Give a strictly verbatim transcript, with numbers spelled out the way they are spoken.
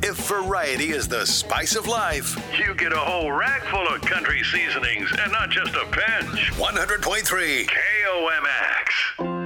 If variety is the spice of life, you get a whole rack full of country seasonings and not just a pinch. one hundred point three K O M X.